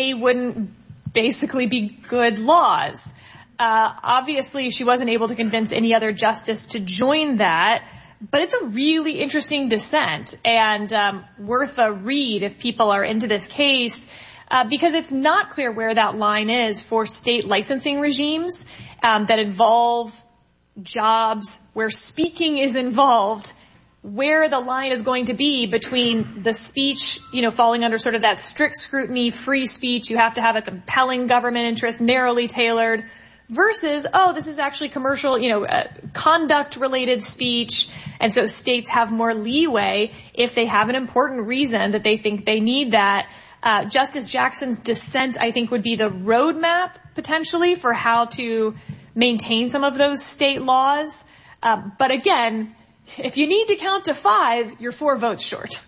they wouldn't basically be good laws. Obviously, she wasn't able to convince any other justice to join that, but it's a really interesting dissent and worth a read if people are into this case, because it's not clear where that line is for state licensing regimes that involve jobs where speaking is involved, where the line is going to be between the speech, falling under sort of that strict scrutiny, free speech, you have to have a compelling government interest, narrowly tailored, versus, this is actually commercial, conduct-related speech, and so states have more leeway if they have an important reason that they think they need that. Justice Jackson's dissent, I think, would be the roadmap, potentially, for how to maintain some of those state laws. But again, if you need to count to 5, you're 4 votes short.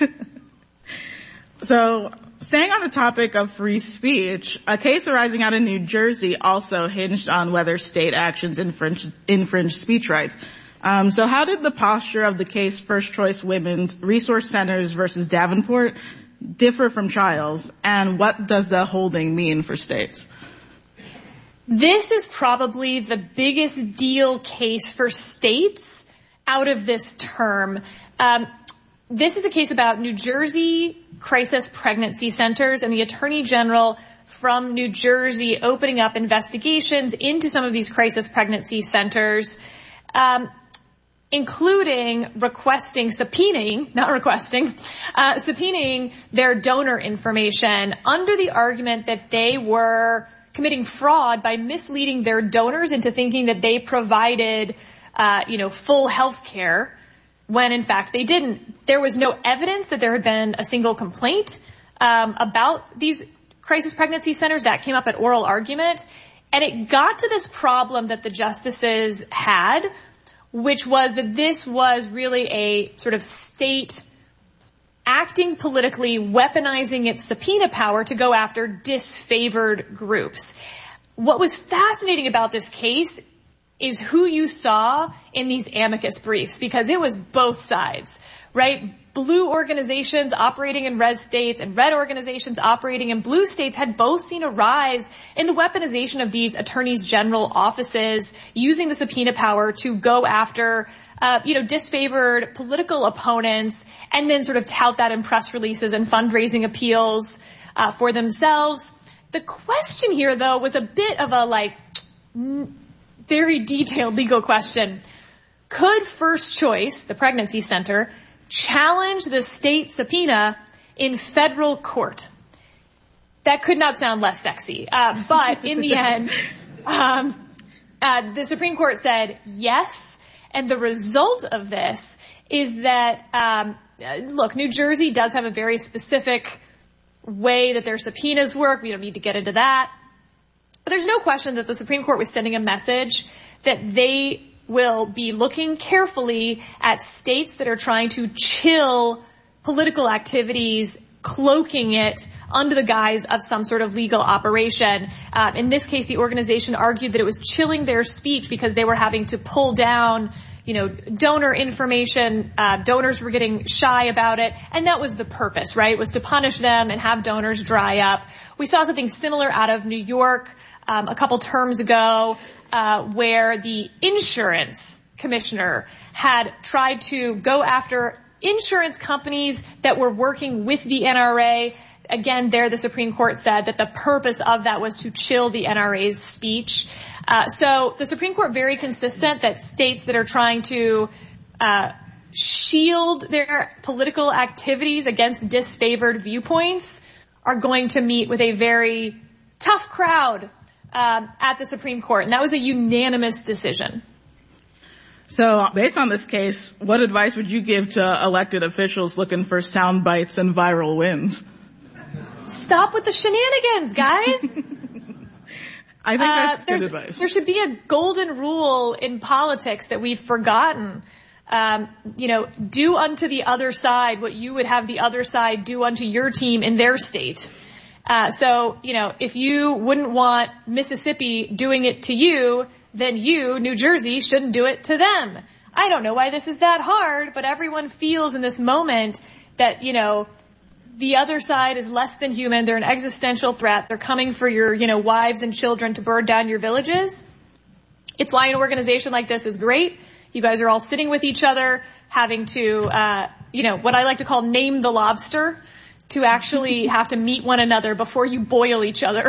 So, staying on the topic of free speech, a case arising out of New Jersey also hinged on whether state actions infringe speech rights. So how did the posture of the case First Choice Women's Resource Centers versus Davenport differ from Childs, and what does the holding mean for states? This is probably the biggest deal case for states out of this term. This is a case about New Jersey crisis pregnancy centers and the Attorney General from New Jersey opening up investigations into some of these crisis pregnancy centers, including subpoenaing their donor information under the argument that they were committing fraud by misleading their donors into thinking that they provided, full health care when in fact they didn't. There was no evidence that there had been a single complaint about these crisis pregnancy centers. That came up at oral argument. And it got to this problem that the justices had, which was that this was really a sort of state acting politically, weaponizing its subpoena power to go after disfavored groups. What was fascinating about this case is who you saw in these amicus briefs, because it was both sides, right? Blue organizations operating in red states and red organizations operating in blue states had both seen a rise in the weaponization of these attorneys general offices using the subpoena power to go after, disfavored political opponents and then sort of tout that in press releases and fundraising appeals, for themselves. The question here, though, was a bit of a very detailed legal question. Could First Choice, the pregnancy center, challenge the state subpoena in federal court? That could not sound less sexy. But in the end, the Supreme Court said yes. And the result of this is that, New Jersey does have a very specific way that their subpoenas work. We don't need to get into that. But there's no question that the Supreme Court was sending a message that they will be looking carefully at states that are trying to chill political activities, cloaking it under the guise of some sort of legal operation. In this case, the organization argued that it was chilling their speech because they were having to pull down, donor information. Donors were getting shy about it. And that was the purpose, right? Was to punish them and have donors dry up. We saw something similar out of New York a couple terms ago, where the insurance commissioner had tried to go after insurance companies that were working with the NRA. Again, there the Supreme Court said that the purpose of that was to chill the NRA's speech. So the Supreme Court very consistent that states that are trying to shield their political activities against disfavored viewpoints are going to meet with a very tough crowd at the Supreme Court. And that was a unanimous decision. So based on this case, what advice would you give to elected officials looking for sound bites and viral wins? Stop with the shenanigans, guys. I think that's good advice. There should be a golden rule in politics that we've forgotten. Do unto the other side what you would have the other side do unto your team in their state. So, if you wouldn't want Mississippi doing it to you, then you, New Jersey, shouldn't do it to them. I don't know why this is that hard, but everyone feels in this moment that, the other side is less than human. They're an existential threat. They're coming for your, wives and children to burn down your villages. It's why an organization like this is great. You guys are all sitting with each other, having to, what I like to call name the lobster, to actually have to meet one another before you boil each other.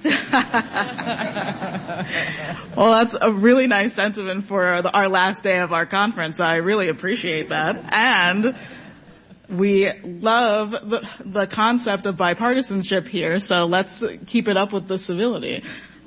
Well, that's a really nice sentiment for our last day of our conference. I really appreciate that. And we love the concept of bipartisanship here, so let's keep it up with the civility.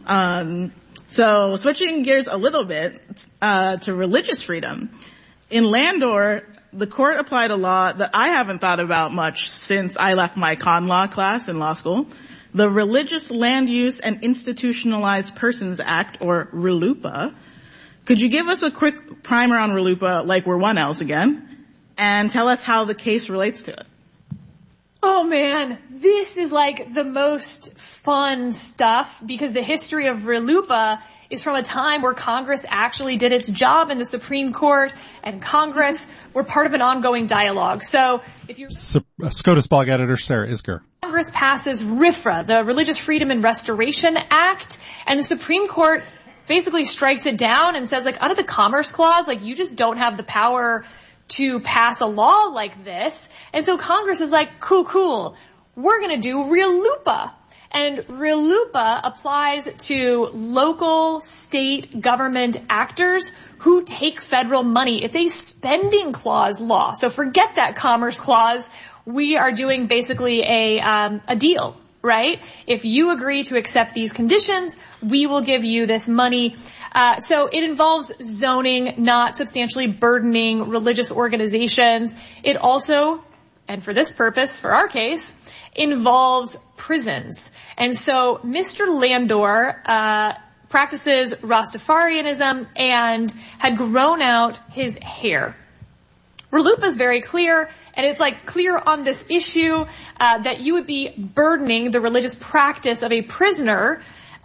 So switching gears a little bit to religious freedom. In Landor, the court applied a law that I haven't thought about much since I left my con law class in law school. The Religious Land Use and Institutionalized Persons Act, or RLUIPA. Could you give us a quick primer on RLUIPA, like we're 1Ls again, and tell us how the case relates to it? Oh man, this is like the most fun stuff, because the history of RLUIPA is from a time where Congress actually did its job in the Supreme Court, and Congress were part of an ongoing dialogue. So if you're SCOTUS blog editor Sarah Isgur. Congress passes RFRA, the Religious Freedom and Restoration Act, and the Supreme Court basically strikes it down and says, under the Commerce Clause, you just don't have the power to pass a law like this. And so Congress is like, cool, we're gonna do RLUIPA. And RLUIPA applies to local, state government actors who take federal money. It's a spending clause law. So forget that Commerce Clause. We are doing basically a deal, right? If you agree to accept these conditions, we will give you this money. So it involves zoning, not substantially burdening religious organizations. It also, and for this purpose, for our case, involves prisons. And so Mr. Landor practices Rastafarianism and had grown out his hair. RLUIPA is very clear, and it's clear on this issue that you would be burdening the religious practice of a prisoner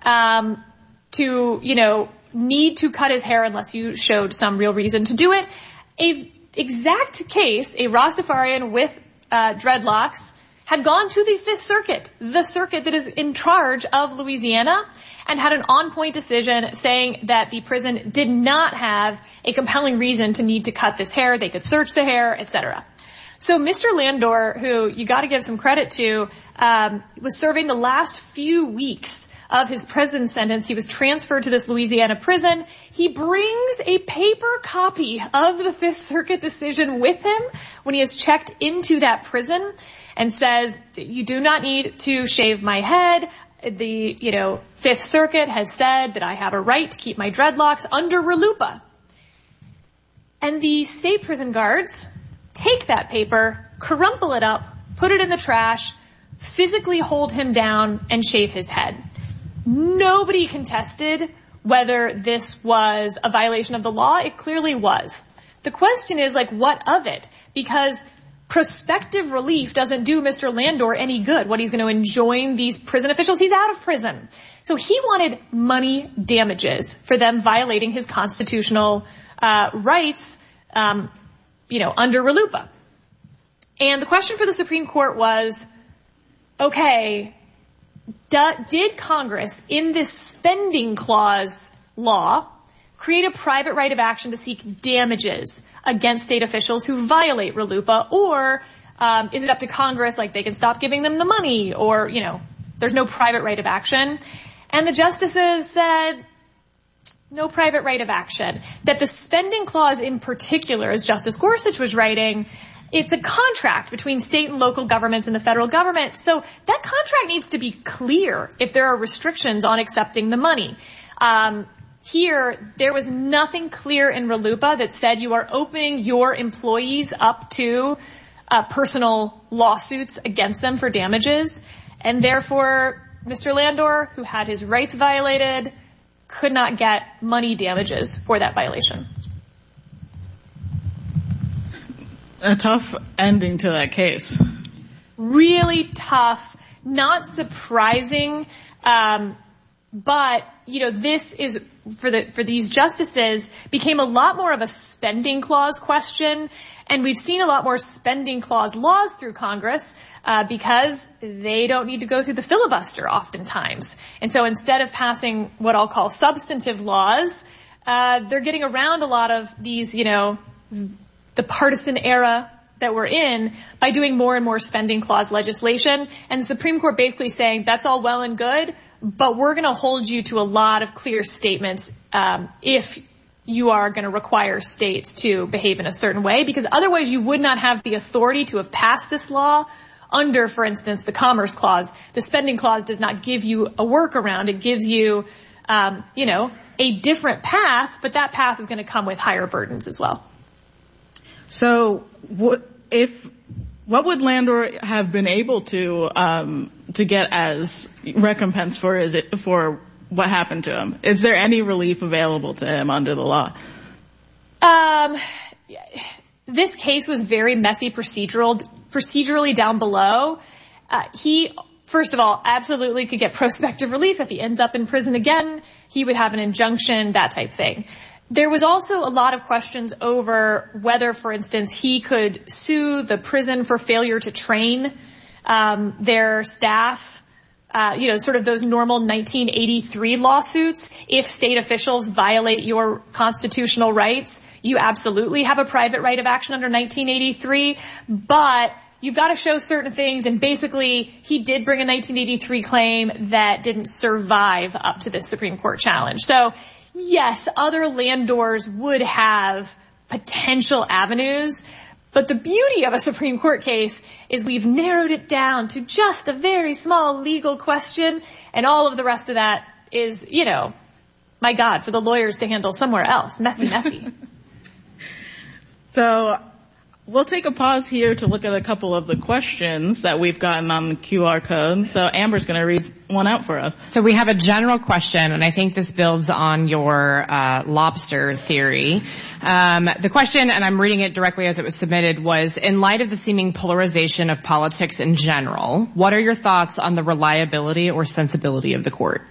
to, need to cut his hair unless you showed some real reason to do it. A exact case, a Rastafarian with dreadlocks had gone to the Fifth Circuit, the circuit that is in charge of Louisiana, and had an on-point decision saying that the prison did not have a compelling reason to need to cut this hair. They could search the hair, etc. So Mr. Landor, who you got to give some credit to, was serving the last few weeks of his prison sentence. He was transferred to this Louisiana prison. He brings a paper copy of the Fifth Circuit decision with him when he has checked into that prison, and says, you do not need to shave my head. The, Fifth Circuit has said that I have a right to keep my dreadlocks under RLUIPA. And the state prison guards take that paper, crumple it up, put it in the trash, physically hold him down, and shave his head. Nobody contested whether this was a violation of the law. It clearly was. The question is, what of it? Because prospective relief doesn't do Mr. Landor any good. What, he's going to enjoin these prison officials? He's out of prison. So he wanted money damages for them violating his constitutional rights, under RLUIPA. And the question for the Supreme Court was, okay, did Congress, in this spending clause law, create a private right of action to seek damages against state officials who violate RLUIPA, or is it up to Congress, they can stop giving them the money, or, there's no private right of action? And the justices said, no private right of action. That the spending clause in particular, as Justice Gorsuch was writing, it's a contract between state and local governments and the federal government, so that contract needs to be clear if there are restrictions on accepting the money. Here, there was nothing clear in RLUIPA that said you are opening your employees up to personal lawsuits against them for damages, and therefore Mr. Landor, who had his rights violated, could not get money damages for that violation. A tough ending to that case. Really tough, not surprising. But, this is, for these justices, became a lot more of a spending clause question. And we've seen a lot more spending clause laws through Congress, because they don't need to go through the filibuster oftentimes. And so instead of passing what I'll call substantive laws, they're getting around a lot of these, the partisan era that we're in by doing more and more spending clause legislation. And the Supreme Court basically saying that's all well and good, but we're going to hold you to a lot of clear statements if you are going to require states to behave in a certain way, because otherwise you would not have the authority to have passed this law under, for instance, the Commerce Clause. The Spending Clause does not give you a workaround. It gives you, a different path, but that path is going to come with higher burdens as well. So what would Landor have been able to get as recompense for what happened to him? Is there any relief available to him under the law? This case was very messy procedurally down below. He, first of all, absolutely could get prospective relief if he ends up in prison again. He would have an injunction, that type thing. There was also a lot of questions over whether, for instance, he could sue the prison for failure to train their staff, sort of those normal 1983 lawsuits. If state officials violate your constitutional rights, you absolutely have a private right of action under 1983, but you've got to show certain things, and basically he did bring a 1983 claim that didn't survive up to this Supreme Court challenge. So yes, other Landors would have potential avenues, but the beauty of a Supreme Court case is we've narrowed it down to just a very small legal question, and all of the rest of that is, my God, for the lawyers to handle somewhere else. Messy. So we'll take a pause here to look at a couple of the questions that we've gotten on the QR code. So Amber's going to read one out for us. So we have a general question, and I think this builds on your lobster theory. The question, and I'm reading it directly as it was submitted, was, in light of the seeming polarization of politics in general, what are your thoughts on the reliability or sensibility of the court?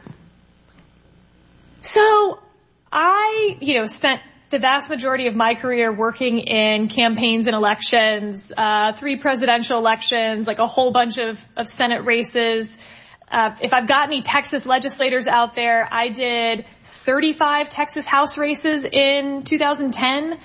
So I, spent the vast majority of my career working in campaigns and elections, 3 presidential elections, like a whole bunch of Senate races. If I've got any Texas legislators out there, I did 35 Texas House races in 2010.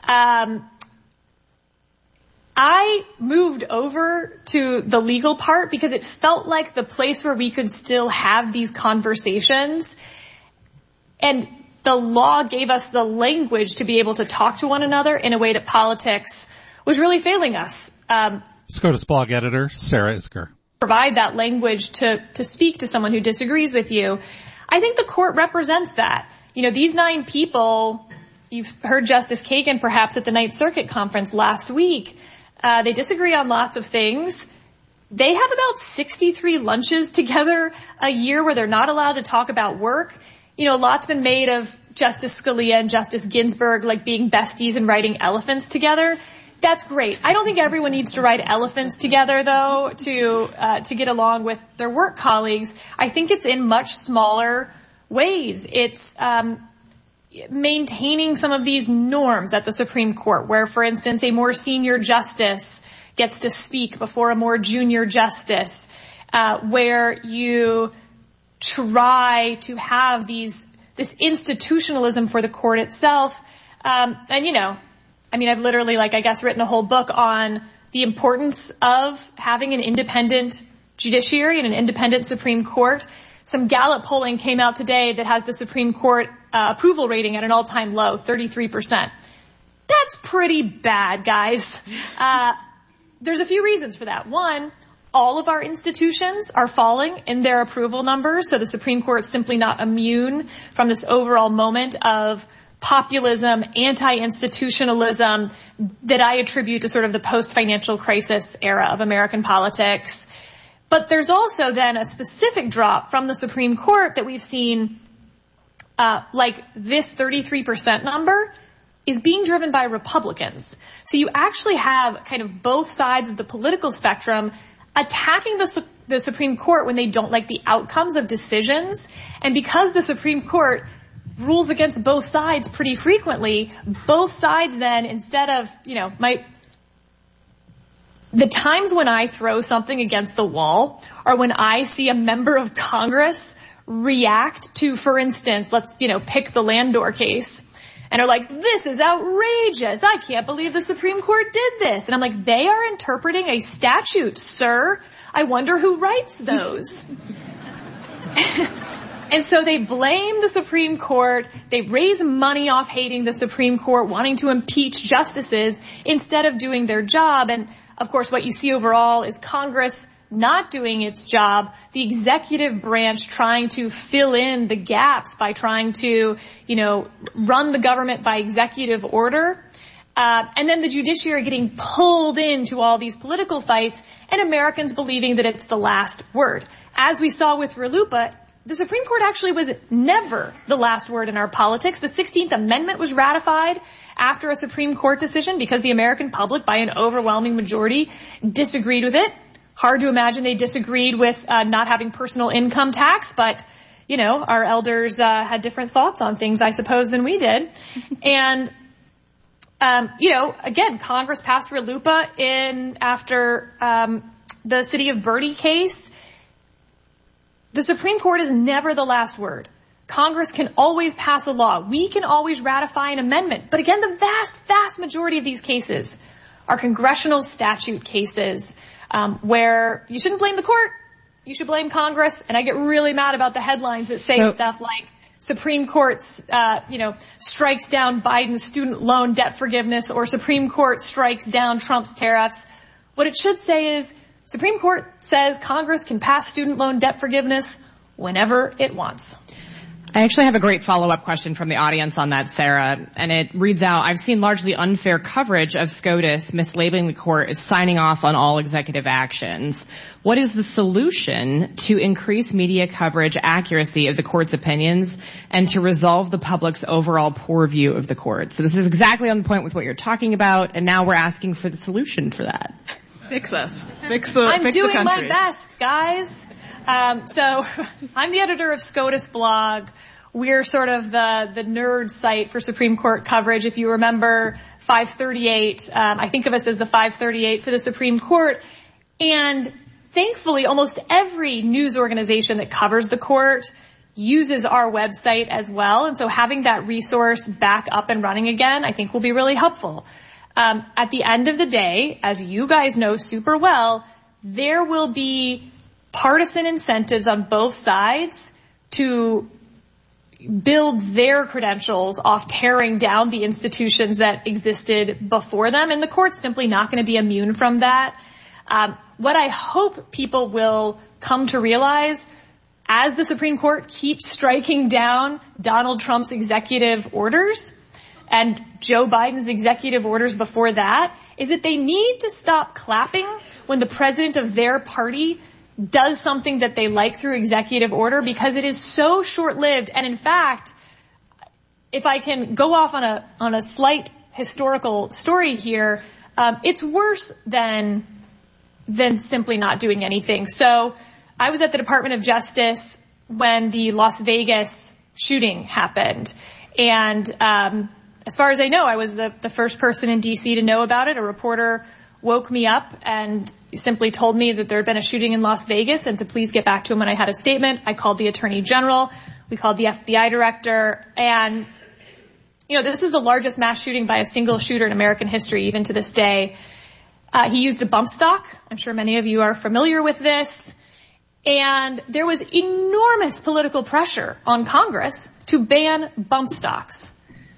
I moved over to the legal part because it felt like the place where we could still have these conversations, and the law gave us the language to be able to talk to one another in a way that politics was really failing us. SCOTUS blog editor, Sarah Isgur. Provide that language to speak to someone who disagrees with you. I think the court represents that. These 9 people, you've heard Justice Kagan perhaps at the Ninth Circuit conference last week, they disagree on lots of things. They have about 63 lunches together a year where they're not allowed to talk about work. A lot's been made of Justice Scalia and Justice Ginsburg like being besties and riding elephants together. That's great. I don't think everyone needs to ride elephants together, though, to get along with their work colleagues. I think it's in much smaller ways. It's maintaining some of these norms at the Supreme Court, where, for instance, a more senior justice gets to speak before a more junior justice, where you try to have this institutionalism for the court itself. I've literally, written a whole book on the importance of having an independent judiciary and an independent Supreme Court. Some Gallup polling came out today that has the Supreme Court approval rating at an all-time low, 33%. That's pretty bad, guys. There's a few reasons for that. One, all of our institutions are falling in their approval numbers, so the Supreme Court is simply not immune from this overall moment of populism, anti-institutionalism that I attribute to sort of the post-financial crisis era of American politics. But there's also then a specific drop from the Supreme Court that we've seen, this 33% number is being driven by Republicans. So you actually have kind of both sides of the political spectrum attacking the Supreme Court when they don't like the outcomes of decisions. And because the Supreme Court rules against both sides pretty frequently, both sides then, instead of, the times when I throw something against the wall are when I see a member of Congress react to, for instance, let's, pick the Landor case, and are like, this is outrageous. I can't believe the Supreme Court did this. And I'm like, they are interpreting a statute, sir. I wonder who writes those. And so they blame the Supreme Court. They raise money off hating the Supreme Court, wanting to impeach justices instead of doing their job. And of course, what you see overall is Congress not doing its job, the executive branch trying to fill in the gaps by trying to, run the government by executive order. And then the judiciary getting pulled into all these political fights and Americans believing that it's the last word. As we saw with RLUIPA, the Supreme Court actually was never the last word in our politics. The 16th Amendment was ratified after a Supreme Court decision because the American public, by an overwhelming majority, disagreed with it. Hard to imagine they disagreed with not having personal income tax, but, our elders had different thoughts on things, I suppose, than we did. And, again, Congress passed RLUIPA after the City of Bertie case. The Supreme Court is never the last word. Congress can always pass a law. We can always ratify an amendment. But again, the vast, vast majority of these cases are congressional statute cases where you shouldn't blame the court. You should blame Congress. And I get really mad about the headlines that say stuff like Supreme Court, strikes down Biden's student loan debt forgiveness, or Supreme Court strikes down Trump's tariffs. What it should say is Supreme Court says Congress can pass student loan debt forgiveness whenever it wants. I actually have a great follow-up question from the audience on that, Sarah, and it reads out, I've seen largely unfair coverage of SCOTUS mislabeling the court as signing off on all executive actions. What is the solution to increase media coverage accuracy of the court's opinions and to resolve the public's overall poor view of the court? So this is exactly on point with what you're talking about, and now we're asking for the solution for that. Fix us. I'm fix the country. doing my best, guys. So I'm the editor of SCOTUS blog. We're sort of the nerd site for Supreme Court coverage. If you remember 538, I think of us as the 538 for the Supreme Court. And thankfully, almost every news organization that covers the court uses our website as well. And so having that resource back up and running again, I think will be really helpful. At the end of the day, as you guys know super well, there will be partisan incentives on both sides to build their credentials off tearing down the institutions that existed before them. And the court's simply not going to be immune from that. What I hope people will come to realize as the Supreme Court keeps striking down Donald Trump's executive orders and Joe Biden's executive orders before that, is that they need to stop clapping when the president of their party does something that they like through executive order, because it is so short-lived. And in fact, if I can go off on a slight historical story here, it's worse than simply not doing anything. So I was at the Department of Justice when the Las Vegas shooting happened. And as far as I know, I was the first person in D.C. to know about it. A reporter woke me up and simply told me that there had been a shooting in Las Vegas and to please get back to him when I had a statement. I called the Attorney General. We called the FBI director. And, this is the largest mass shooting by a single shooter in American history, even to this day. He used a bump stock. I'm sure many of you are familiar with this. And there was enormous political pressure on Congress to ban bump stocks.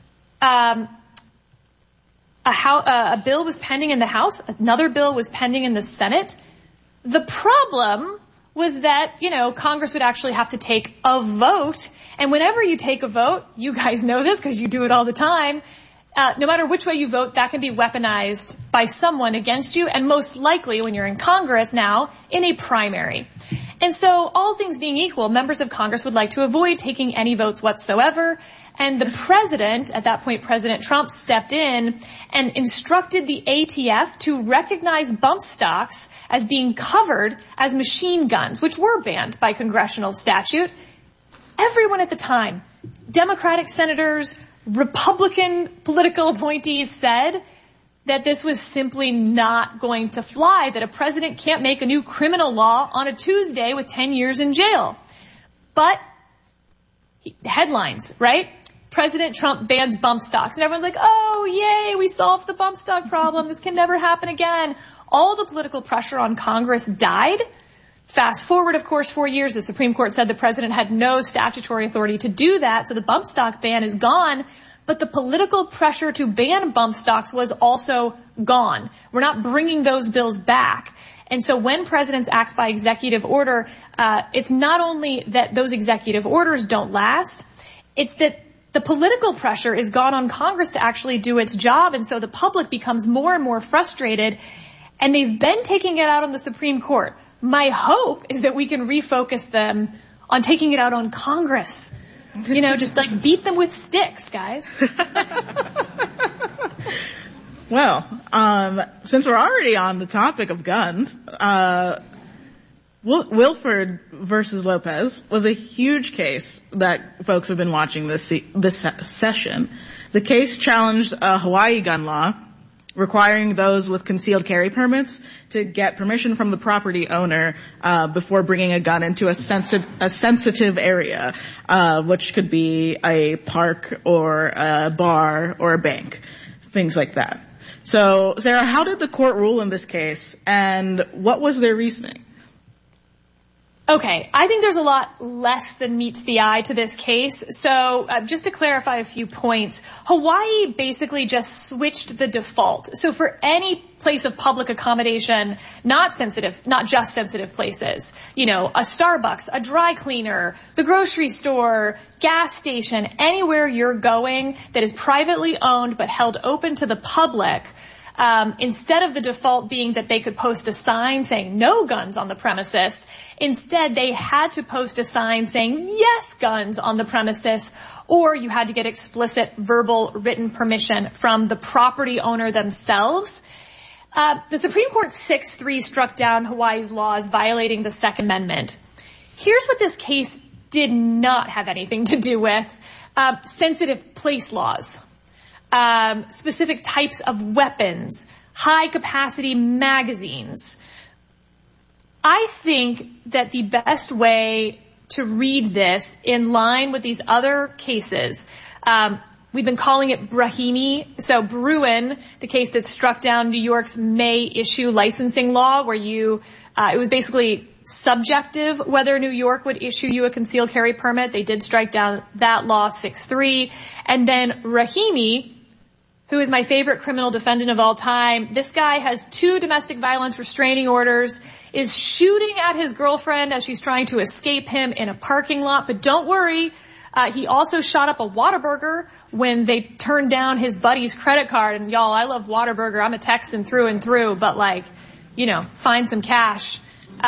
A bill was pending in the House. Another bill was pending in the Senate. The problem was that, Congress would actually have to take a vote. And whenever you take a vote, you guys know this because you do it all the time, no matter which way you vote, that can be weaponized by someone against you. And most likely when you're in Congress now, in a primary. And so all things being equal, members of Congress would like to avoid taking any votes whatsoever. And the president, at that point, President Trump, stepped in and instructed the ATF to recognize bump stocks as being covered as machine guns, which were banned by congressional statute. everyone at the time, Democratic senators, Republican political appointees, said that this was simply not going to fly, that a president can't make a new criminal law on a Tuesday with 10 years in jail. But headlines, right? President Trump bans bump stocks. And everyone's like, oh, yay, we solved the bump stock problem. This can never happen again. All the political pressure on Congress died. Fast forward, of course, 4 years. The Supreme Court said the president had no statutory authority to do that, so the bump stock ban is gone. But the political pressure to ban bump stocks was also gone. We're not bringing those bills back. And so when presidents act by executive order, it's not only that those executive orders don't last, it's that the political pressure is gone on Congress to actually do its job. And so the public becomes more and more frustrated. And they've been taking it out on the Supreme Court. My hope is that we can refocus them on taking it out on Congress. You know, just like beat them with sticks, guys. Well, since we're already on the topic of guns, Wilford versus Lopez was a huge case that folks have been watching this session. The case challenged a Hawaii gun law requiring those with concealed carry permits to get permission from the property owner before bringing a gun into a sensitive area, which could be a park or a bar or a bank, things like that. So, Sarah, how did the court rule in this case, and what was their reasoning? Okay, I think there's a lot less than meets the eye to this case. So just to clarify a few points, Hawaii basically just switched the default. So for any place of public accommodation, not just sensitive places, you know, a Starbucks, a dry cleaner, the grocery store, gas station, anywhere you're going that is privately owned but held open to the public, instead of the default being that they could post a sign saying no guns on the premises, instead they had to post a sign saying yes guns on the premises, or you had to get explicit verbal written permission from the property owner themselves. The Supreme Court 6-3 struck down Hawaii's laws violating the Second Amendment. Here's what this case did not have anything to do with: sensitive place laws. Specific types of weapons, high-capacity magazines. I think that the best way to read this in line with these other cases, we've been calling it Brahimi. So Bruin, the case that struck down New York's May issue licensing law, where it was basically subjective whether New York would issue you a concealed carry permit. They did strike down that law 6-3. And then Rahimi, who is my favorite criminal defendant of all time. This guy has 2 domestic violence restraining orders, is shooting at his girlfriend as she's trying to escape him in a parking lot. But don't worry, he also shot up a Whataburger when they turned down his buddy's credit card. And y'all, I love Whataburger. I'm a Texan through and through, but like, you know, find some cash.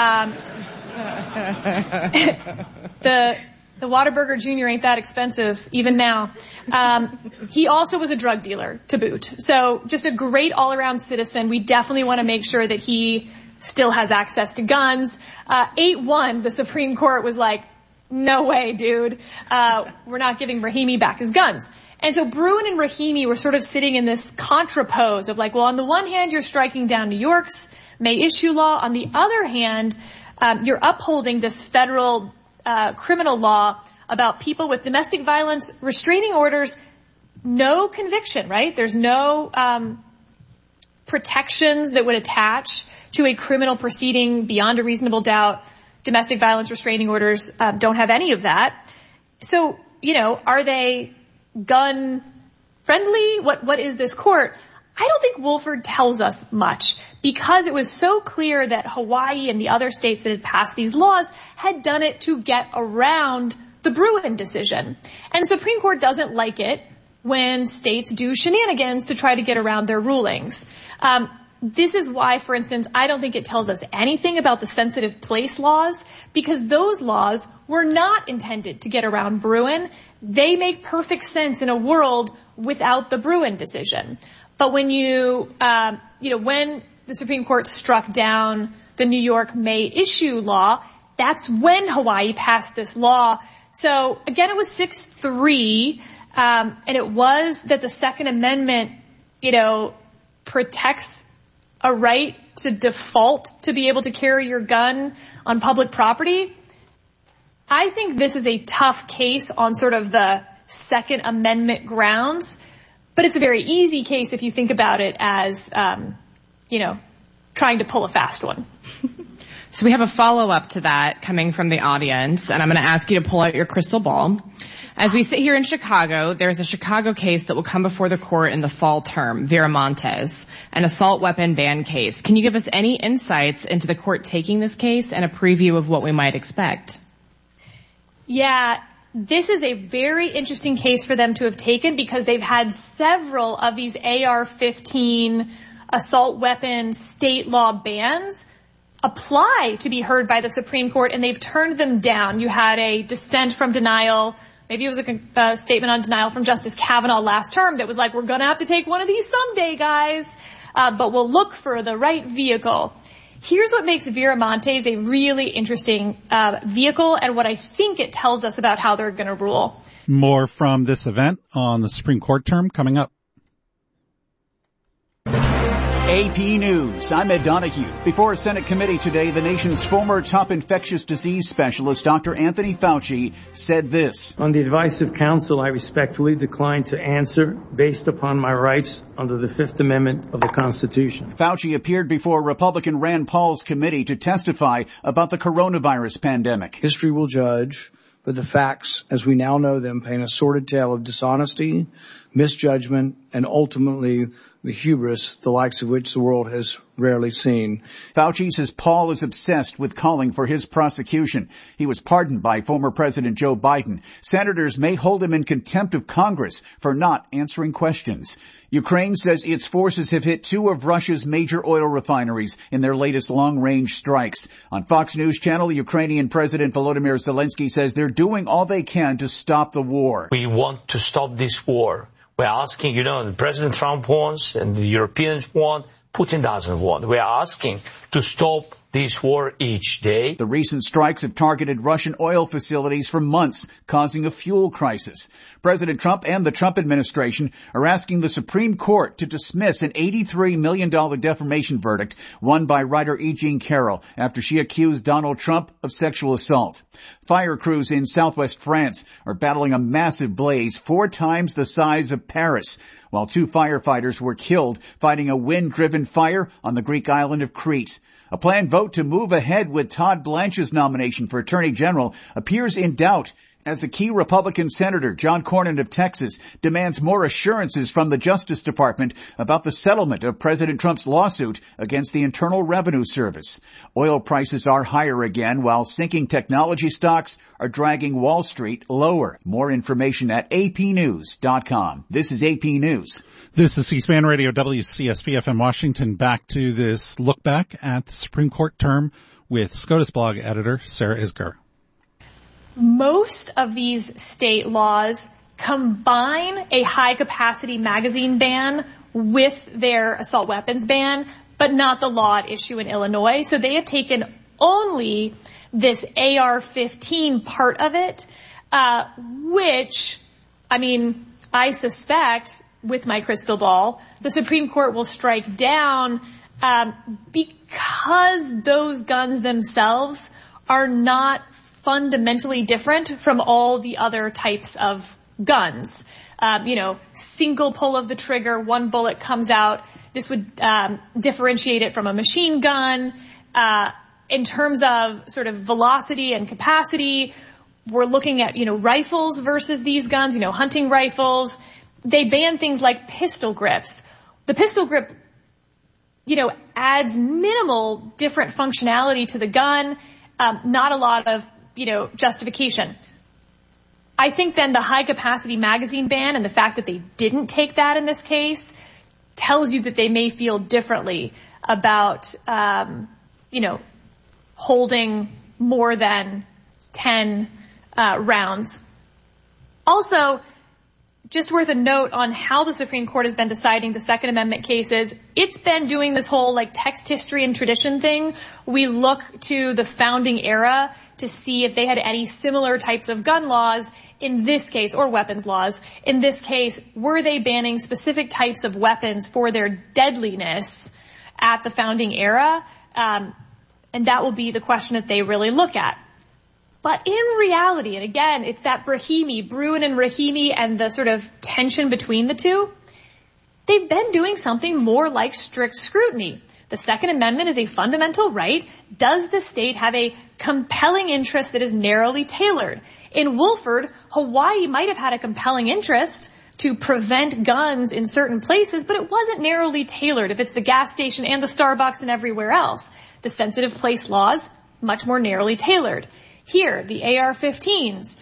The Whataburger Jr. ain't that expensive, even now. He also was a drug dealer, to boot. So just a great all-around citizen. We definitely want to make sure that he still has access to guns. 8-1, the Supreme Court was like, no way, dude. We're not giving Rahimi back his guns. And so Bruin and Rahimi were sort of sitting in this contrapose of like, well, on the one hand, you're striking down New York's May issue law. On the other hand, you're upholding this federal criminal law about people with domestic violence restraining orders, no conviction, right? There's no protections that would attach to a criminal proceeding beyond a reasonable doubt. Domestic violence restraining orders don't have any of that. So, you know, are they gun friendly? What is this court? I don't think Wolford tells us much, because it was so clear that Hawaii and the other states that had passed these laws had done it to get around the Bruin decision. And the Supreme Court doesn't like it when states do shenanigans to try to get around their rulings. This is why, for instance, I don't think it tells us anything about the sensitive place laws, because those laws were not intended to get around Bruin. They make perfect sense in a world without the Bruin decision. But when when the Supreme Court struck down the New York May issue law, that's when Hawaii passed this law So again, it was 6-3, and it was that the Second Amendment, protects a right to default to be able to carry your gun on public property. I think this is a tough case on sort of the Second Amendment grounds, but it's a very easy case if you think about it as, trying to pull a fast one. So we have a follow-up to that coming from the audience, and I'm going to ask you to pull out your crystal ball. As we sit here in Chicago, there's a Chicago case that will come before the court in the fall term, Viramontes, an assault weapon ban case. Can you give us any insights into the court taking this case and a preview of what we might expect? Yeah, this is a very interesting case for them to have taken because they've had several of these AR-15 assault weapon state law bans apply to be heard by the Supreme Court, and they've turned them down. You had a dissent from denial. Maybe it was a statement on denial from Justice Kavanaugh last term that was like, we're going to have to take one of these someday, guys, but we'll look for the right vehicle. Here's what makes Viramontes a really interesting vehicle and what I think it tells us about how they're going to rule. More from this event on the Supreme Court term coming up. AP News, I'm Ed Donahue. Before a Senate committee today, the nation's former top infectious disease specialist, Dr. Anthony Fauci, said this. On the advice of counsel, I respectfully decline to answer based upon my rights under the Fifth Amendment of the Constitution. Fauci appeared before Republican Rand Paul's committee to testify about the coronavirus pandemic. History will judge, but the facts, as we now know them, paint a sordid tale of dishonesty, misjudgment, and ultimately the hubris, the likes of which the world has rarely seen. Fauci says Paul is obsessed with calling for his prosecution. He was pardoned by former President Joe Biden. Senators may hold him in contempt of Congress for not answering questions. Ukraine says its forces have hit 2 of Russia's major oil refineries in their latest long-range strikes. On Fox News Channel, Ukrainian President Volodymyr Zelensky says they're doing all they can to stop the war. We want to stop this war. We're asking, President Trump wants and the Europeans want, Putin doesn't want. We're asking to stop this war each day. The recent strikes have targeted Russian oil facilities for months, causing a fuel crisis. President Trump and the Trump administration are asking the Supreme Court to dismiss an $83 million defamation verdict won by writer E. Jean Carroll after she accused Donald Trump of sexual assault. Fire crews in southwest France are battling a massive blaze 4 times the size of Paris, while 2 firefighters were killed fighting a wind-driven fire on the Greek island of Crete. A planned vote to move ahead with Todd Blanche's nomination for Attorney General appears in doubt as a key Republican Senator, John Cornyn of Texas, demands more assurances from the Justice Department about the settlement of President Trump's lawsuit against the Internal Revenue Service. Oil prices are higher again, while sinking technology stocks are dragging Wall Street lower. More information at apnews.com. This is AP News. This is C-SPAN Radio, WCSP FM Washington. Back to this look back at the Supreme Court term with SCOTUS blog editor Sarah Isgur. Most of these state laws combine a high-capacity magazine ban with their assault weapons ban, but not the law at issue in Illinois. So they have taken only this AR-15 part of it, which, I suspect, with my crystal ball, the Supreme Court will strike down because those guns themselves are not fundamentally different from all the other types of guns. Single pull of the trigger, 1 bullet comes out. This would differentiate it from a machine gun. In terms of sort of velocity and capacity, we're looking at, rifles versus these guns, hunting rifles. They ban things like pistol grips. The pistol grip, adds minimal different functionality to the gun, not a lot of justification. I think then the high capacity magazine ban and the fact that they didn't take that in this case tells you that they may feel differently about, holding more than 10 rounds. Also, just worth a note on how the Supreme Court has been deciding the Second Amendment cases. It's been doing this whole like text, history, and tradition thing. We look to the founding era to see if they had any similar types of gun laws in this case, or weapons laws. In this case, were they banning specific types of weapons for their deadliness at the founding era? And that will be the question that they really look at. But in reality, and again, it's that Bruen and Rahimi and the sort of tension between the two, they've been doing something more like strict scrutiny. The Second Amendment is a fundamental right. Does the state have a compelling interest that is narrowly tailored? In Wolford, Hawaii might have had a compelling interest to prevent guns in certain places, but it wasn't narrowly tailored if it's the gas station and the Starbucks and everywhere else. The sensitive place laws, much more narrowly tailored. Here, the AR-15s,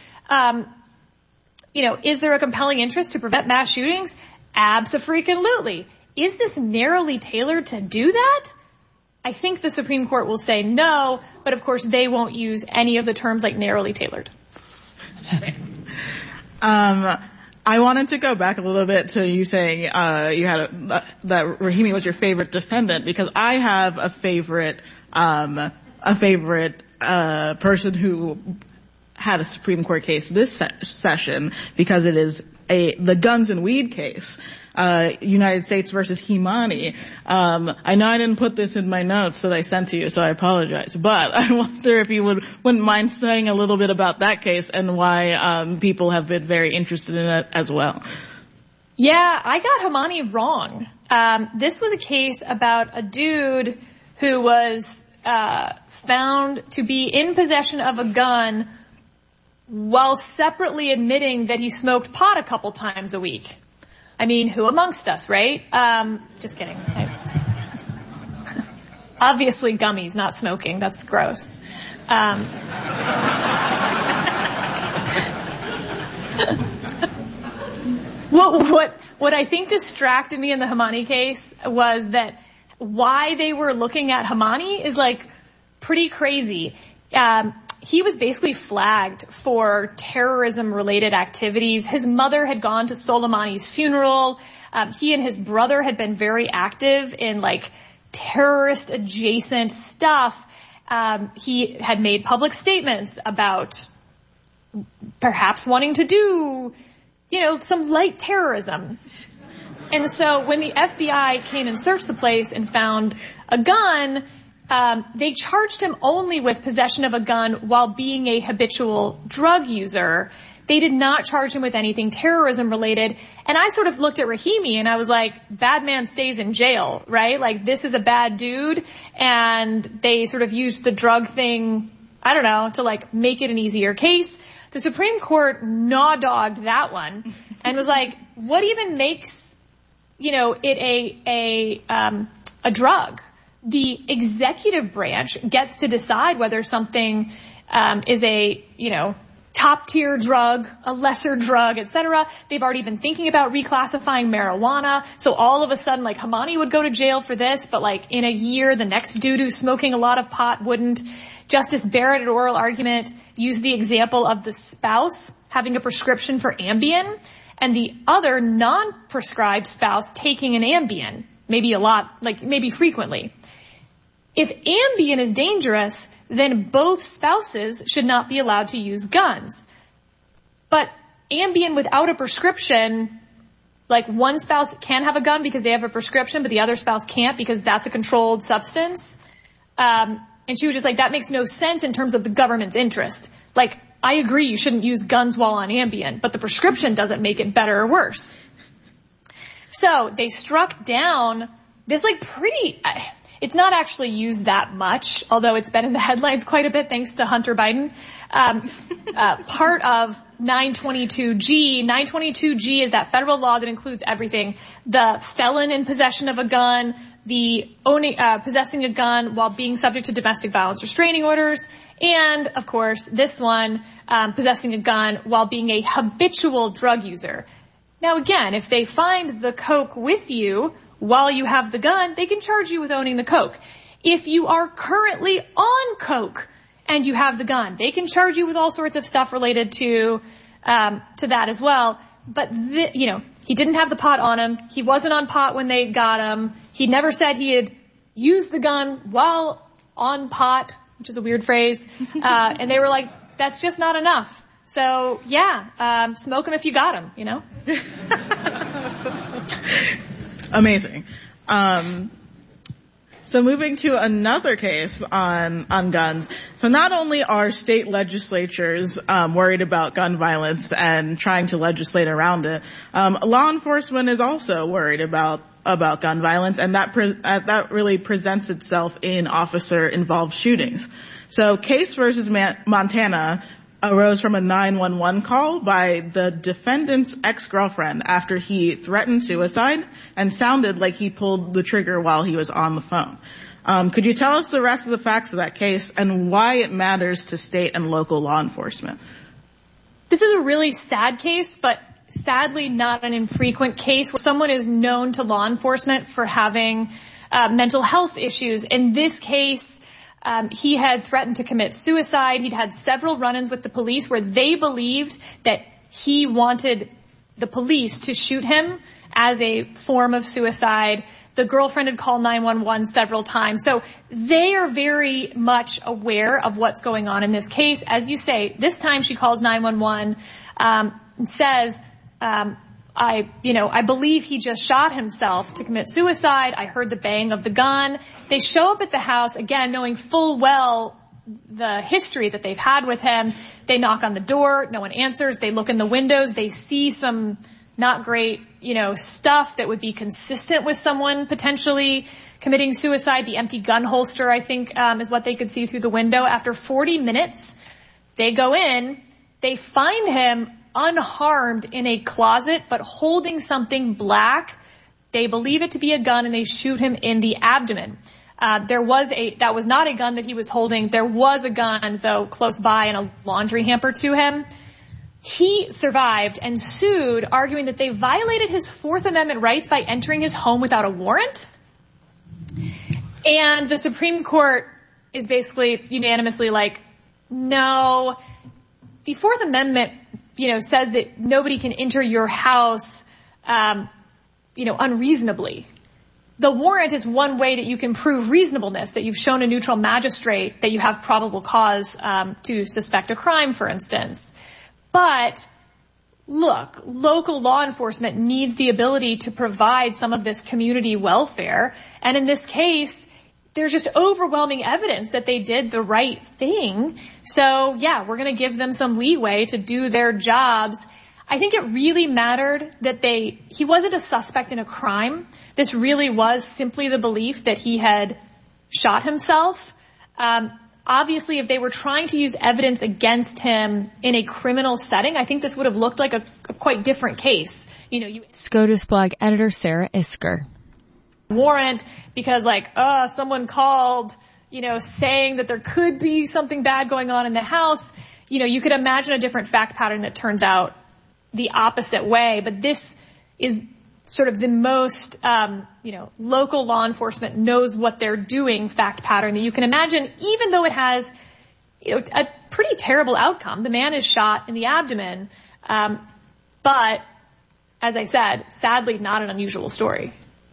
is there a compelling interest to prevent mass shootings? Abso-freaking-lutely. Is this narrowly tailored to do that? I think the Supreme Court will say no, but of course they won't use any of the terms like narrowly tailored. I wanted to go back a little bit to you saying you had that Rahimi was your favorite defendant, because I have a favorite person who had a Supreme Court case this session, because it is the guns and weed case, United States versus Himani. I know I didn't put this in my notes that I sent to you, so I apologize. But I wonder if you wouldn't mind saying a little bit about that case and why people have been very interested in it as well. Yeah, I got Himani wrong. This was a case about a dude who was found to be in possession of a gun while separately admitting that he smoked pot a couple times a week. I mean, who amongst us, right? Just kidding. Obviously gummies, not smoking. That's gross. What I think distracted me in the Himani case was that why they were looking at Himani is like pretty crazy. He was basically flagged for terrorism-related activities. His mother had gone to Soleimani's funeral. He and his brother had been very active in like terrorist-adjacent stuff. He had made public statements about perhaps wanting to do, some light terrorism. And so when the FBI came and searched the place and found a gun, they charged him only with possession of a gun while being a habitual drug user. They did not charge him with anything terrorism related. And I sort of looked at Rahimi and I was like, bad man stays in jail, right? Like, this is a bad dude. And they sort of used the drug thing, I don't know, to like make it an easier case. The Supreme Court gnaw-dogged that one and was like, what even makes, it a drug? The executive branch gets to decide whether something is a, top tier drug, a lesser drug, etc. They've already been thinking about reclassifying marijuana. So all of a sudden, like, Himani would go to jail for this, but like in a year, the next dude who's smoking a lot of pot wouldn't. Justice Barrett at oral argument used the example of the spouse having a prescription for Ambien and the other non-prescribed spouse taking an Ambien, maybe frequently. If Ambien is dangerous, then both spouses should not be allowed to use guns. But Ambien without a prescription, like one spouse can have a gun because they have a prescription, but the other spouse can't because that's a controlled substance. And she was just like, that makes no sense in terms of the government's interest. Like, I agree you shouldn't use guns while on Ambien, but the prescription doesn't make it better or worse. So they struck down this it's not actually used that much, although it's been in the headlines quite a bit thanks to Hunter Biden. Part of 922G. 922G is that federal law that includes everything. The felon in possession of a gun, the possessing a gun while being subject to domestic violence restraining orders, and, of course, this one, possessing a gun while being a habitual drug user. Now, again, if they find the coke with you while you have the gun, they can charge you with owning the coke. If you are currently on coke and you have the gun, they can charge you with all sorts of stuff related to that as well. but he didn't have the pot on him. He wasn't on pot when they got him. He never said he had used the gun while on pot, which is a weird phrase. And they were like, that's just not enough. So yeah, smoke him if you got him, Amazing. So moving to another case on guns. So not only are state legislatures worried about gun violence and trying to legislate around it, law enforcement is also worried about gun violence, and that really presents itself in officer-involved shootings. So Case versus Montana arose from a 911 call by the defendant's ex-girlfriend after he threatened suicide and sounded like he pulled the trigger while he was on the phone. Could you tell us the rest of the facts of that case and why it matters to state and local law enforcement? This is a really sad case, but sadly not an infrequent case where someone is known to law enforcement for having mental health issues. In this case, he had threatened to commit suicide. He'd had several run-ins with the police where they believed that he wanted the police to shoot him as a form of suicide. The girlfriend had called 911 several times. So they are very much aware of what's going on in this case. As you say, this time she calls 911 and says, I believe he just shot himself to commit suicide. I heard the bang of the gun. They show up at the house, again, knowing full well the history that they've had with him. They knock on the door. No one answers. They look in the windows. They see some not great, stuff that would be consistent with someone potentially committing suicide. The empty gun holster, I think, is what they could see through the window. After 40 minutes, they go in. They find him unharmed in a closet, but holding something black. They believe it to be a gun, and they shoot him in the abdomen. That was not a gun that he was holding. There was a gun, though, close by in a laundry hamper to him. He survived and sued, arguing that they violated his Fourth Amendment rights by entering his home without a warrant. And the Supreme Court is basically unanimously like, no, the Fourth Amendment says that nobody can enter your house, unreasonably. The warrant is one way that you can prove reasonableness, that you've shown a neutral magistrate that you have probable cause to suspect a crime, for instance. But look, local law enforcement needs the ability to provide some of this community welfare. And in this case, there's just overwhelming evidence that they did the right thing. So yeah, we're going to give them some leeway to do their jobs. I think it really mattered that he wasn't a suspect in a crime. This really was simply the belief that he had shot himself. Obviously, if they were trying to use evidence against him in a criminal setting, I think this would have looked like a quite different case. SCOTUS blog editor Sarah Isker. Warrant because someone called, saying that there could be something bad going on in the house. You could imagine a different fact pattern that turns out the opposite way. But this is sort of the most, local law enforcement knows what they're doing fact pattern that you can imagine, even though it has, a pretty terrible outcome. The man is shot in the abdomen. But as I said, sadly, not an unusual story.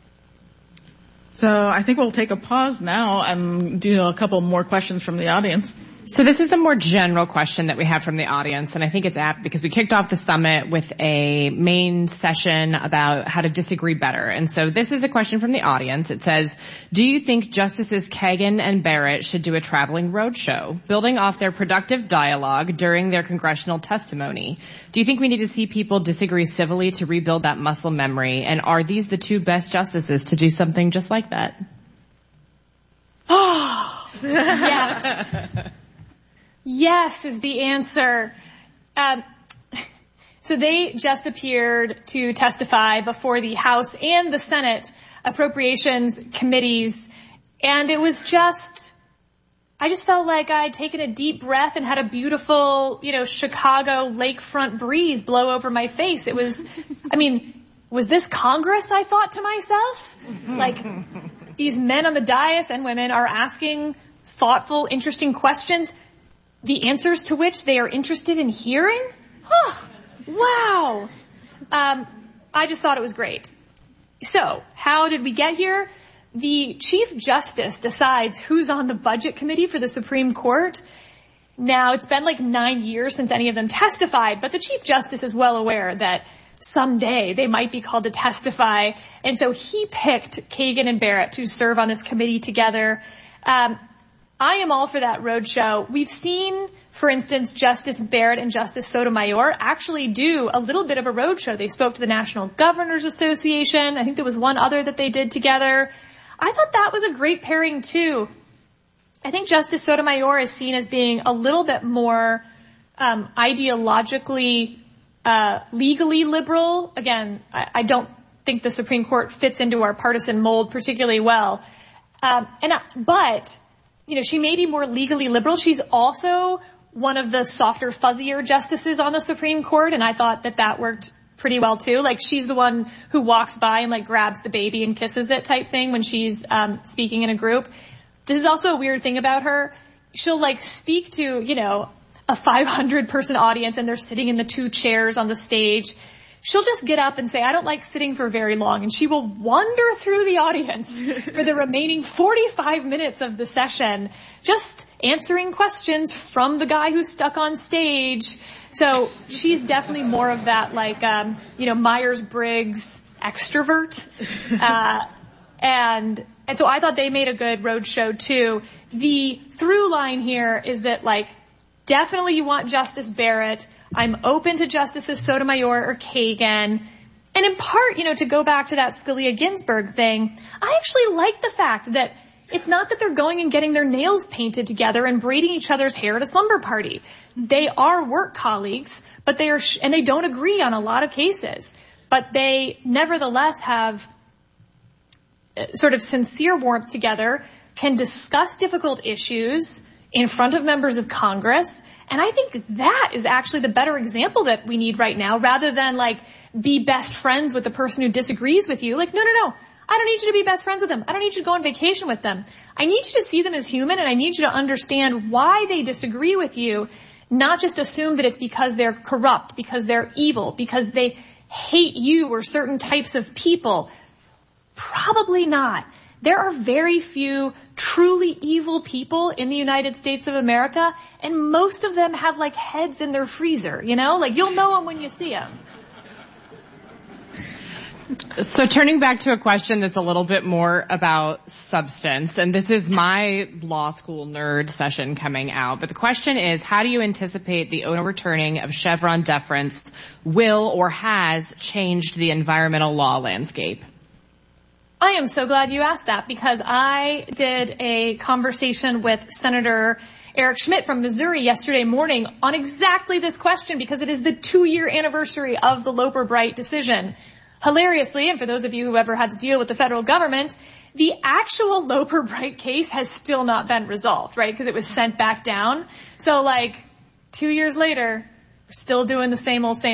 So I think we'll take a pause now and do a couple more questions from the audience. So this is a more general question that we have from the audience, and I think it's apt because we kicked off the summit with a main session about how to disagree better. And so this is a question from the audience. It says, do you think Justices Kagan and Barrett should do a traveling roadshow, building off their productive dialogue during their congressional testimony? Do you think we need to see people disagree civilly to rebuild that muscle memory? And are these the two best justices to do something just like that? Oh, yes. Yes is the answer. So they just appeared to testify before the House and the Senate Appropriations Committees. And it was I just felt like I'd taken a deep breath and had a beautiful, Chicago lakefront breeze blow over my face. It was, was this Congress? I thought to myself. These men on the dais and women are asking thoughtful, interesting questions, the answers to which they are interested in hearing? Oh, wow. I just thought it was great. So, how did we get here? The Chief Justice decides who's on the Budget Committee for the Supreme Court. Now, it's been like 9 years since any of them testified, but the Chief Justice is well aware that someday they might be called to testify. And so he picked Kagan and Barrett to serve on this committee together. I am all for that roadshow. We've seen, for instance, Justice Barrett and Justice Sotomayor actually do a little bit of a roadshow. They spoke to the National Governors Association. I think there was one other that they did together. I thought that was a great pairing too. I think Justice Sotomayor is seen as being a little bit more ideologically, legally liberal. Again, I don't think the Supreme Court fits into our partisan mold particularly well. But she may be more legally liberal. She's also one of the softer, fuzzier justices on the Supreme Court, and I thought that worked pretty well too. Like, she's the one who walks by and like grabs the baby and kisses it type thing when she's speaking in a group. This is also a weird thing about her. She'll like speak to, a 500-person audience and they're sitting in the two chairs on the stage. She'll just get up and say, I don't like sitting for very long, and she will wander through the audience for the remaining 45 minutes of the session, just answering questions from the guy who's stuck on stage. So she's definitely more of that, like, Myers-Briggs extrovert. And so I thought they made a good roadshow too. The through line here is that, like, definitely you want Justice Barrett. I'm open to Justices Sotomayor or Kagan. And in part, to go back to that Scalia-Ginsburg thing, I actually like the fact that it's not that they're going and getting their nails painted together and braiding each other's hair at a slumber party. They are work colleagues, but and they don't agree on a lot of cases. But they nevertheless have sort of sincere warmth together, can discuss difficult issues in front of members of Congress. And I think that is actually the better example that we need right now, rather than like be best friends with the person who disagrees with you. Like, no. I don't need you to be best friends with them. I don't need you to go on vacation with them. I need you to see them as human, and I need you to understand why they disagree with you, not just assume that it's because they're corrupt, because they're evil, because they hate you or certain types of people. Probably not. There are very few truly evil people in the United States of America, and most of them have like heads in their freezer, like you'll know them when you see them. So turning back to a question that's a little bit more about substance, and this is my law school nerd session coming out, but the question is, how do you anticipate the overturning of Chevron deference will or has changed the environmental law landscape? I am so glad you asked that, because I did a conversation with Senator Eric Schmidt from Missouri yesterday morning on exactly this question, because it is the 2-year anniversary of the Loper-Bright decision. Hilariously, and for those of you who ever had to deal with the federal government, the actual Loper-Bright case has still not been resolved, right? Because it was sent back down. So 2 years later, we're still doing the same old.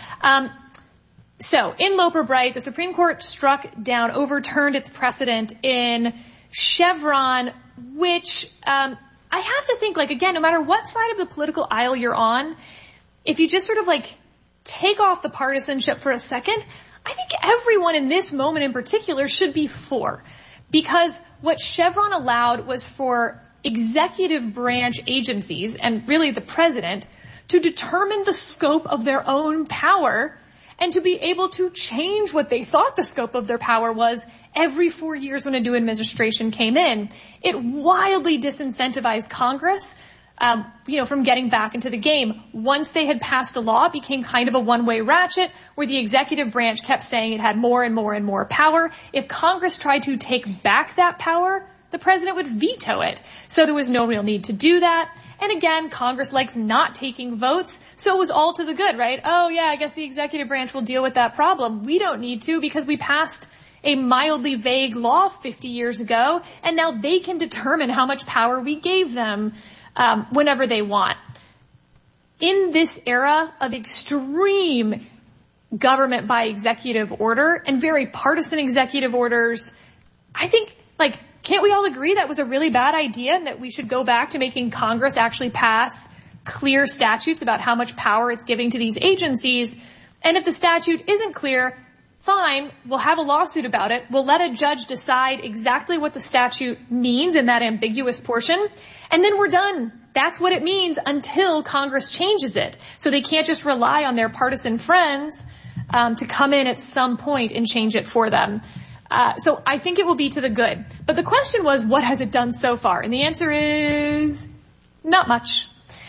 So in Loper-Bright, the Supreme Court overturned its precedent in Chevron, which I have to think, again, no matter what side of the political aisle you're on, if you just sort of take off the partisanship for a second, I think everyone in this moment in particular should be for. Because what Chevron allowed was for executive branch agencies, and really the president, to determine the scope of their own power and to be able to change what they thought the scope of their power was every 4 years when a new administration came in. It wildly disincentivized Congress, from getting back into the game. Once they had passed a law, it became kind of a one-way ratchet where the executive branch kept saying it had more and more and more power. If Congress tried to take back that power, the president would veto it. So there was no real need to do that. And again, Congress likes not taking votes, so it was all to the good, right? Oh yeah, I guess the executive branch will deal with that problem. We don't need to, because we passed a mildly vague law 50 years ago, and now they can determine how much power we gave them whenever they want. In this era of extreme government by executive order and very partisan executive orders, I think, can't we all agree that was a really bad idea and that we should go back to making Congress actually pass clear statutes about how much power it's giving to these agencies? And if the statute isn't clear, fine, we'll have a lawsuit about it. We'll let a judge decide exactly what the statute means in that ambiguous portion, and then we're done. That's what it means until Congress changes it. So they can't just rely on their partisan friends to come in at some point and change it for them. So I think it will be to the good. But the question was, what has it done so far? And the answer is not much.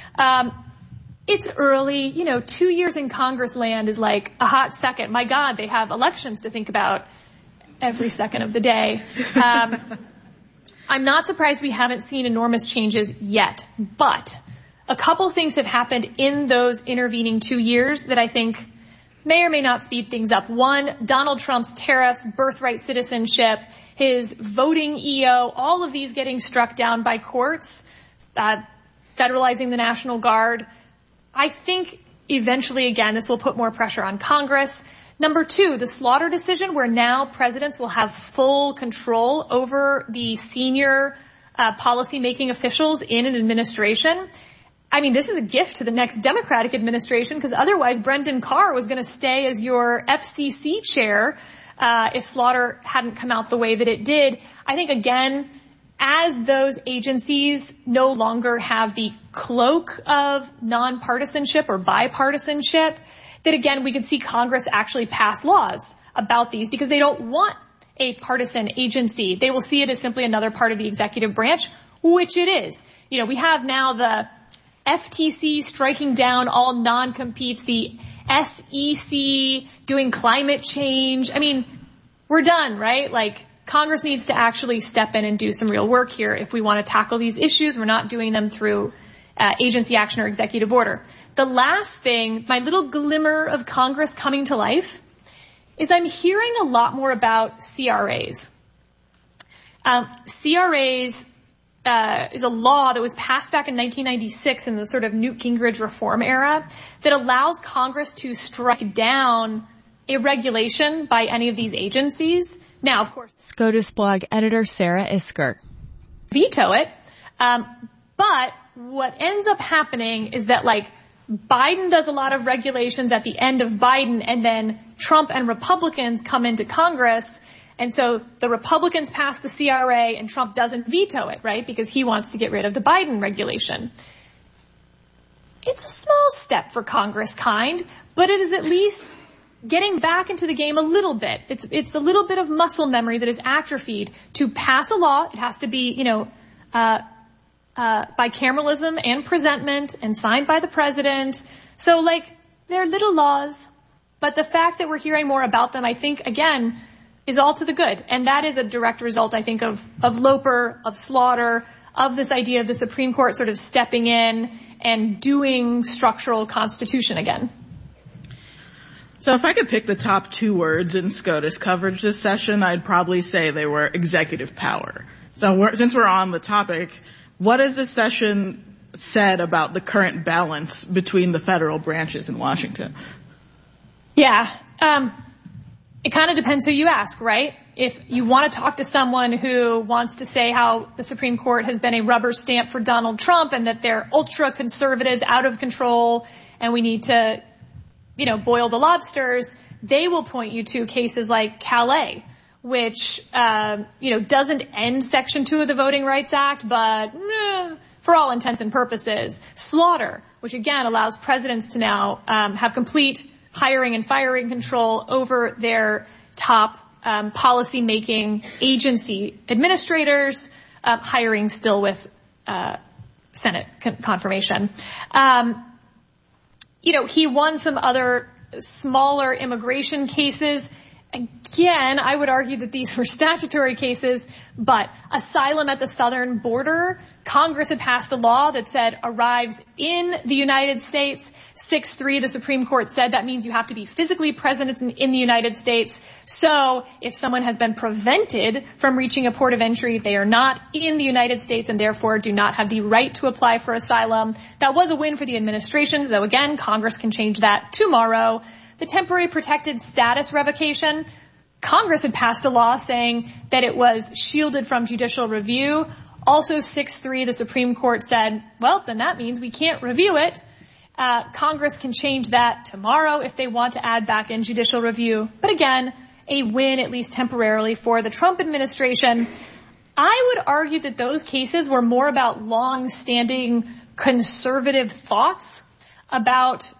It's early. 2 years in Congress land is like a hot second. My God, they have elections to think about every second of the day. I'm not surprised we haven't seen enormous changes yet, but a couple things have happened in those intervening 2 years that I think may or may not speed things up. One, Donald Trump's tariffs, birthright citizenship, his voting EO, all of these getting struck down by courts, federalizing the National Guard. I think eventually, again, this will put more pressure on Congress. Number two, the Slaughter decision, where now presidents will have full control over the senior policy-making officials in an administration. I mean, this is a gift to the next Democratic administration, because otherwise Brendan Carr was going to stay as your FCC chair if Slaughter hadn't come out the way that it did. I think, again, as those agencies no longer have the cloak of nonpartisanship or bipartisanship, that again we could see Congress actually pass laws about these, because they don't want a partisan agency. They will see it as simply another part of the executive branch, which it is. We have now the FTC striking down all non-competes, the SEC doing climate change. I mean, we're done, right? Like, Congress needs to actually step in and do some real work here if we want to tackle these issues. We're not doing them through agency action or executive order. The last thing, my little glimmer of Congress coming to life, is I'm hearing a lot more about CRAs. CRAs is a law that was passed back in 1996 in the sort of Newt Gingrich reform era that allows Congress to strike down a regulation by any of these agencies. Now, of course, SCOTUS blog editor Sarah Isker. Veto it. But what ends up happening is that, like, Biden does a lot of regulations at the end of Biden, and then Trump and Republicans come into Congress, and so the Republicans pass the CRA and Trump doesn't veto it, right? Because he wants to get rid of the Biden regulation. It's a small step for Congress, but it is at least getting back into the game a little bit. It's a little bit of muscle memory that is atrophied. To pass a law, it has to be, bicameralism and presentment and signed by the president. So, like, they're little laws, but the fact that we're hearing more about them, I think, again, is all to the good. And that is a direct result, I think, of Loper, of Slaughter, of this idea of the Supreme Court sort of stepping in and doing structural constitution again. So if I could pick the top two words in SCOTUS coverage this session, I'd probably say they were executive power. So since we're on the topic, what has this session said about the current balance between the federal branches in Washington? Yeah, it kind of depends who you ask, right? If you want to talk to someone who wants to say how the Supreme Court has been a rubber stamp for Donald Trump and that they're ultra conservatives, out of control, and we need to boil the lobsters, they will point you to cases like Calais, which, doesn't end Section 2 of the Voting Rights Act, but for all intents and purposes. Slaughter, which again allows presidents to now have complete hiring and firing control over their top policy-making agency administrators, hiring still with Senate confirmation. He won some other smaller immigration cases. Again, I would argue that these were statutory cases, but asylum at the southern border, Congress had passed a law that said arrives in the United States. 6-3, the Supreme Court said that means you have to be physically present in the United States. So if someone has been prevented from reaching a port of entry, they are not in the United States and therefore do not have the right to apply for asylum. That was a win for the administration, though again, Congress can change that tomorrow. The temporary protected status revocation, Congress had passed a law saying that it was shielded from judicial review. Also 6-3, the Supreme Court said, well, then that means we can't review it. Congress can change that tomorrow if they want to add back in judicial review. But again, a win, at least temporarily, for the Trump administration. I would argue that those cases were more about long-standing conservative thoughts about,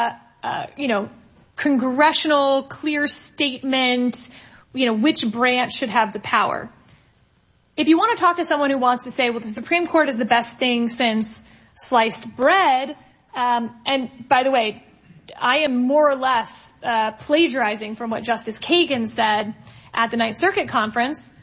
congressional clear statement, which branch should have the power. If you want to talk to someone who wants to say, well, the Supreme Court is the best thing since sliced bread, and by the way, I am more or less plagiarizing from what Justice Kagan said at the Ninth Circuit Conference.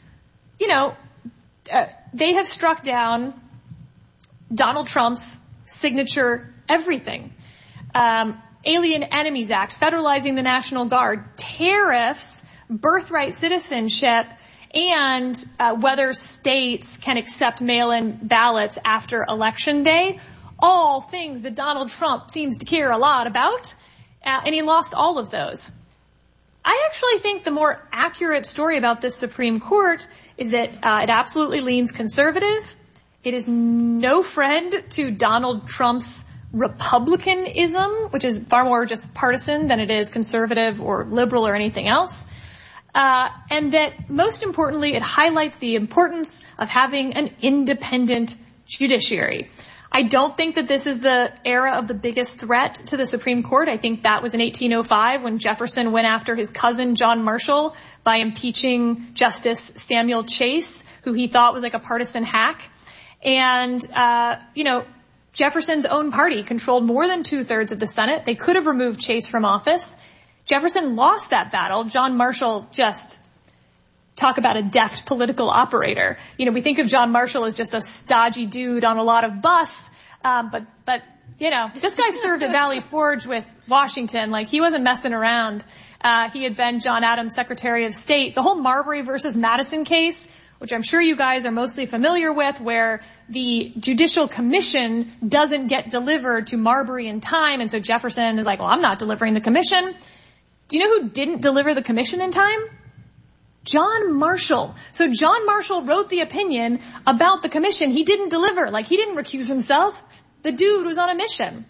They have struck down Donald Trump's signature everything. Alien Enemies Act, federalizing the National Guard, tariffs, birthright citizenship, and whether states can accept mail-in ballots after Election Day. All things that Donald Trump seems to care a lot about, and he lost all of those. I actually think the more accurate story about this Supreme Court is that it absolutely leans conservative. It is no friend to Donald Trump's Republicanism, which is far more just partisan than it is conservative or liberal or anything else. And that, most importantly, it highlights the importance of having an independent judiciary. I don't think that this is the era of the biggest threat to the Supreme Court. I think that was in 1805 when Jefferson went after his cousin John Marshall by impeaching Justice Samuel Chase, who he thought was like a partisan hack. And, Jefferson's own party controlled more than 2/3 of the Senate. They could have removed Chase from office. Jefferson lost that battle. John Marshall just talk about a deft political operator. We think of John Marshall as just a stodgy dude on a lot of bus. But this guy served at Valley Forge with Washington. Like, he wasn't messing around. He had been John Adams' Secretary of State. The whole Marbury versus Madison case, which I'm sure you guys are mostly familiar with, where the Judicial Commission doesn't get delivered to Marbury in time. And so Jefferson is like, well, I'm not delivering the commission. Do you know who didn't deliver the commission in time? John Marshall. So John Marshall wrote the opinion about the commission. He didn't deliver. Like, he didn't recuse himself. The dude was on a mission.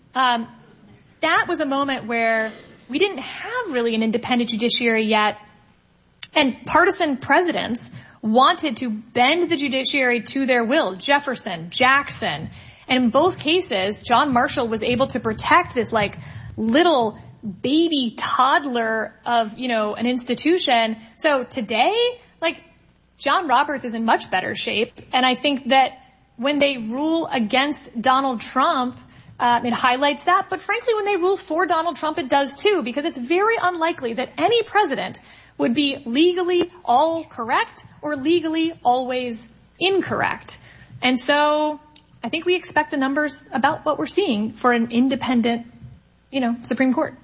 That was a moment where we didn't have really an independent judiciary yet. And partisan presidents wanted to bend the judiciary to their will. Jefferson, Jackson. And in both cases, John Marshall was able to protect this little baby toddler of, an institution. So today, John Roberts is in much better shape. And I think that when they rule against Donald Trump, it highlights that. But frankly, when they rule for Donald Trump, it does too, because it's very unlikely that any president would be legally all correct or legally always incorrect. And so I think we expect the numbers about what we're seeing for an independent, Supreme Court.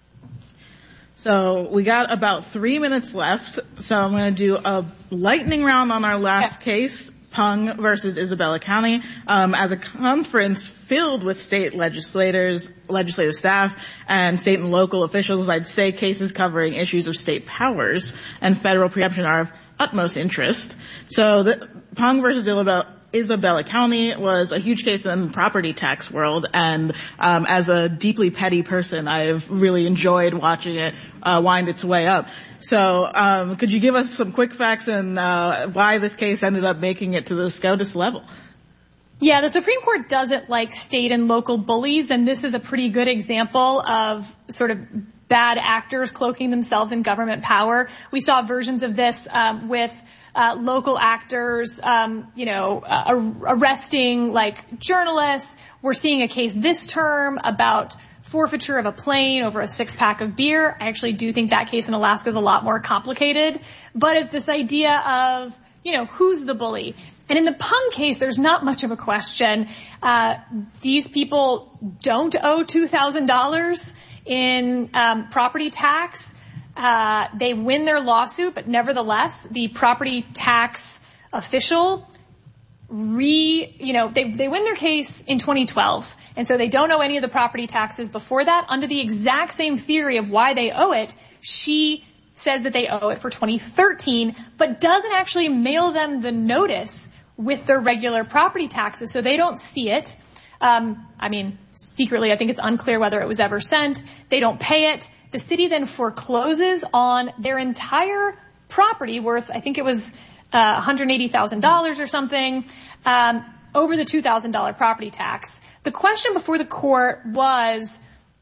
So we got about 3 minutes left. So I'm going to do a lightning round on our last case, Pung versus Isabella County. As a conference filled with state legislators, legislative staff, and state and local officials, I'd say cases covering issues of state powers and federal preemption are of utmost interest. So the Pung versus Isabella County was a huge case in the property tax world, and as a deeply petty person, I've really enjoyed watching it wind its way up. So could you give us some quick facts on why this case ended up making it to the SCOTUS level? Yeah, the Supreme Court doesn't like state and local bullies, and this is a pretty good example of sort of bad actors cloaking themselves in government power. We saw versions of this with local actors, arresting journalists. We're seeing a case this term about forfeiture of a plane over a 6-pack of beer. I actually do think that case in Alaska is a lot more complicated, but it's this idea of, who's the bully? And in the Pung case, there's not much of a question. These people don't owe $2,000 in property tax. They win their lawsuit, but nevertheless, the property tax official they win their case in 2012. And so they don't owe any of the property taxes before that. Under the exact same theory of why they owe it, she says that they owe it for 2013, but doesn't actually mail them the notice with their regular property taxes. So they don't see it. Secretly, I think it's unclear whether it was ever sent. They don't pay it. The city then forecloses on their entire property worth, I think it was $180,000 or something, over the $2,000 property tax. The question before the court was,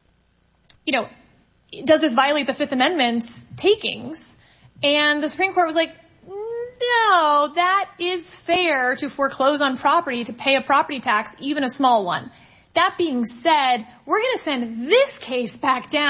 does this violate the Fifth Amendment's takings? And the Supreme Court was like, no, that is fair to foreclose on property, to pay a property tax, even a small one. That being said, we're going to send this case back down